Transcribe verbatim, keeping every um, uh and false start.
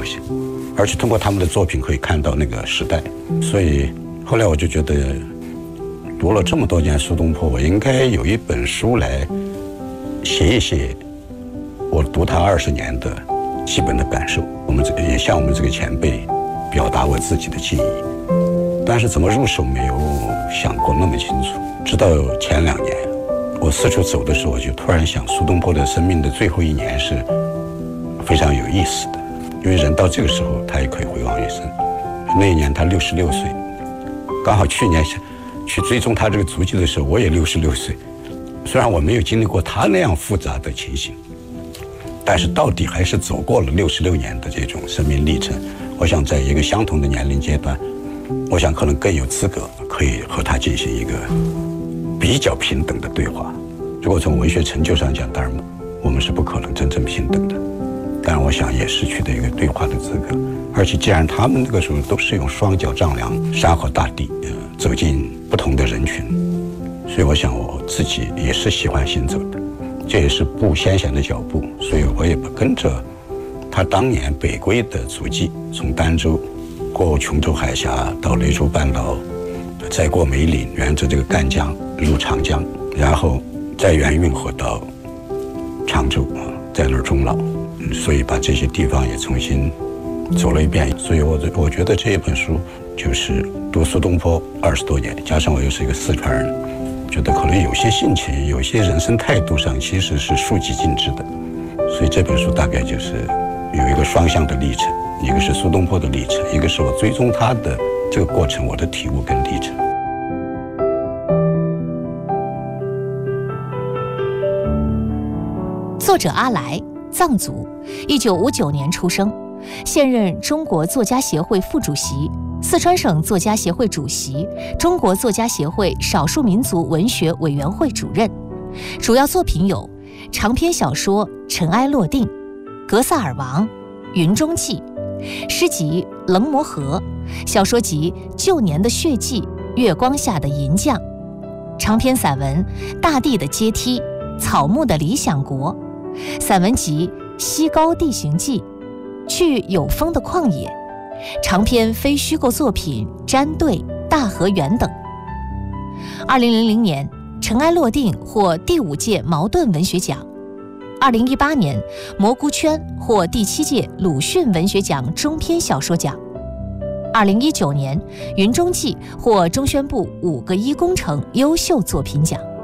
些，而且通过他们的作品可以看到那个时代。所以后来我就觉得，读了这么多年苏东坡，我应该有一本书来写一写我读他二十年的基本的感受。我们这也向我们这个前辈表达我自己的记忆，但是怎么入手没有想过那么清楚。直到前两年我四处走的时候，我就突然想，苏东坡的生命的最后一年是非常有意思的，因为人到这个时候他也可以回望一生。那一年他六十六岁，刚好去年去追踪他这个足迹的时候，我也六十六岁。虽然我没有经历过他那样复杂的情形，但是到底还是走过了六十六年的这种生命历程。我想在一个相同的年龄阶段，我想可能更有资格可以和他进行一个比较平等的对话。如果从文学成就上讲，当然我们是不可能真正平等的，但我想也失去了一个对话的资格。而且既然他们那个时候都是用双脚丈量山河大地，呃，走进不同的人群，所以我想我自己也是喜欢行走的，这也是步先贤的脚步，所以我也不跟着他当年北归的足迹，从儋州过琼州海峡到雷州半岛，再过梅岭，沿着这个赣江入长江，然后再沿运河到常州，在那儿终老。所以把这些地方也重新走了一遍。所以我我觉得这一本书就是读苏东坡二十多年，加上我又是一个四川人，觉得可能有些性情，有些人生态度上其实是书籍尽致的。所以这本书大概就是有一个双向的历程，一个是苏东坡的历程，一个是我追踪他的这个过程，我的体悟跟历程。 作者阿来，藏族，一九五九年出生，现任中国作家协会副主席、四川省作家协会主席、中国作家协会少数民族文学委员会主任。主要作品有长篇小说《尘埃落定》、《格萨尔王》、《云中记》、诗集《棱魔河》、小说集《旧年的血迹》、《月光下的银匠》、长篇散文《大地的阶梯》、《草木的理想国》、散文集《西高地形记》、去有风的旷野、长篇非虚构作品《毡对》、《大河源》等。二零零零年，《尘埃落定》获第五届茅盾文学奖。二零一八年，《蘑菇圈》获第七届鲁迅文学奖中篇小说奖。二零一九年，《云中记》获中宣部五个一工程优秀作品奖。